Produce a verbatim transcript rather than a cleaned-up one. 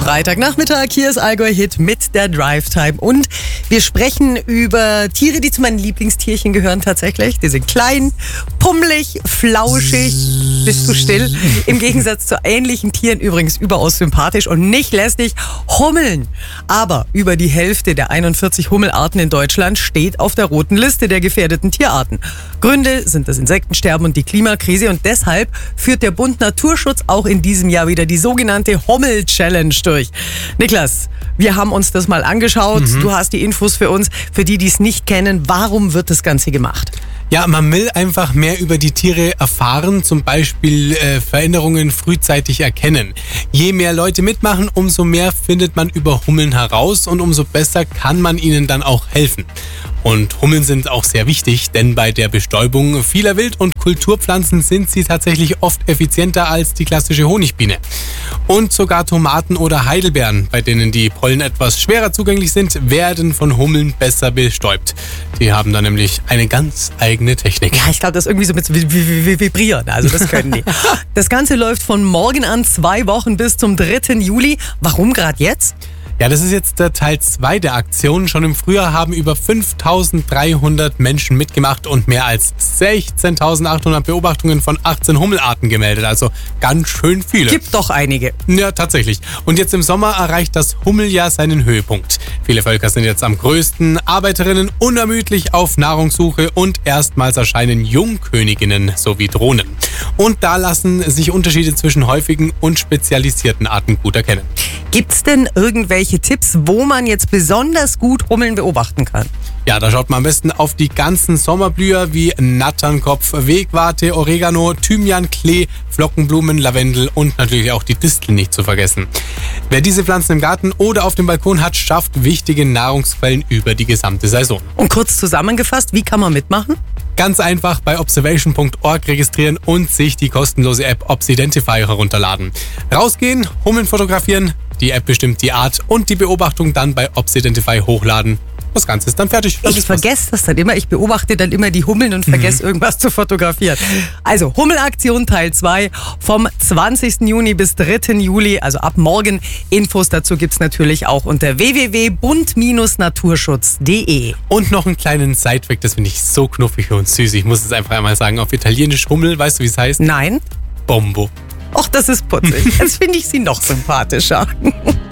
Freitagnachmittag, hier ist Allgäu Hit mit der Drive Time und wir sprechen über Tiere, die zu meinen Lieblingstierchen gehören tatsächlich. Die sind klein, pummelig, flauschig, bist du still? Im Gegensatz zu ähnlichen Tieren übrigens überaus sympathisch und nicht lästig. Hummeln. Aber über die Hälfte der einundvierzig Hummelarten in Deutschland steht auf der roten Liste der gefährdeten Tierarten. Gründe sind das Insektensterben und die Klimakrise und deshalb führt der Bund Naturschutz auch in diesem Jahr wieder die sogenannte Hummel-Challenge durch. Niklas, wir haben uns das mal angeschaut. Mhm. Du hast die Infos für uns. Für die, die es nicht kennen, warum wird das Ganze gemacht? Ja, man will einfach mehr über die Tiere erfahren, zum Beispiel äh, Veränderungen frühzeitig erkennen. Je mehr Leute mitmachen, umso mehr findet man über Hummeln heraus und umso besser kann man ihnen dann auch helfen. Und Hummeln sind auch sehr wichtig, denn bei der Bestäubung vieler Wild- und Kulturpflanzen sind sie tatsächlich oft effizienter als die klassische Honigbiene. Und sogar Tomaten oder Heidelbeeren, bei denen die Pollen etwas schwerer zugänglich sind, werden von Hummeln besser bestäubt. Die haben da nämlich eine ganz eigene Technik. Ja, ich glaube, das ist irgendwie so mit Vibrieren, also das können die. Das Ganze läuft von morgen an zwei Wochen bis zum dritten Juli. Warum gerade jetzt? Ja, das ist jetzt der Teil zwei der Aktion. Schon im Frühjahr haben über fünftausenddreihundert Menschen mitgemacht und mehr als sechzehntausendachthundert Beobachtungen von achtzehn Hummelarten gemeldet. Also ganz schön viele. Gibt doch einige. Ja, tatsächlich. Und jetzt im Sommer erreicht das Hummeljahr seinen Höhepunkt. Viele Völker sind jetzt am größten, Arbeiterinnen unermüdlich auf Nahrungssuche und erstmals erscheinen Jungköniginnen sowie Drohnen. Und da lassen sich Unterschiede zwischen häufigen und spezialisierten Arten gut erkennen. Gibt's denn irgendwelche Tipps, wo man jetzt besonders gut Hummeln beobachten kann? Ja, da schaut man am besten auf die ganzen Sommerblüher wie Natternkopf, Wegwarte, Oregano, Thymian, Klee, Flockenblumen, Lavendel und natürlich auch die Disteln nicht zu vergessen. Wer diese Pflanzen im Garten oder auf dem Balkon hat, schafft wichtige Nahrungsquellen über die gesamte Saison. Und kurz zusammengefasst, wie kann man mitmachen? Ganz einfach bei observation punkt org registrieren und sich die kostenlose App Obsidentify herunterladen. Rausgehen, Hummeln fotografieren, die App bestimmt die Art und die Beobachtung dann bei Obsidentify hochladen. Das Ganze ist dann fertig. Das ich vergesse das dann immer. Ich beobachte dann immer die Hummeln und vergesse mhm. irgendwas zu fotografieren. Also Hummelaktion Teil zwei vom zwanzigsten Juni bis dritten Juli, also ab morgen. Infos dazu gibt's natürlich auch unter w w w punkt bund Bindestrich naturschutz punkt d e. Und noch einen kleinen Sidefact, das finde ich so knuffig und süß. Ich muss es einfach einmal sagen. Auf Italienisch Hummel, weißt du, wie es heißt? Nein. Bombo. Och, das ist putzig. Jetzt finde ich sie noch sympathischer.